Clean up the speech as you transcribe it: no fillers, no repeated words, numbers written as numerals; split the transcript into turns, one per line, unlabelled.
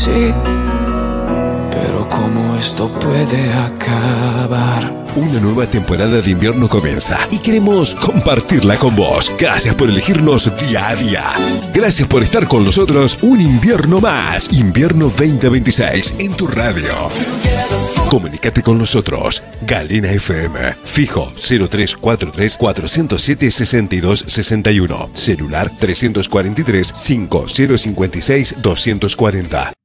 Sí, pero ¿cómo esto puede acabar?
Una nueva temporada de invierno comienza y queremos compartirla con vos. Gracias por elegirnos día a día. Gracias por estar con nosotros un invierno más. Invierno 2026 en tu radio. Comunícate con nosotros. Galena FM. Fijo 0343 407 6261. Celular 343 5056 240.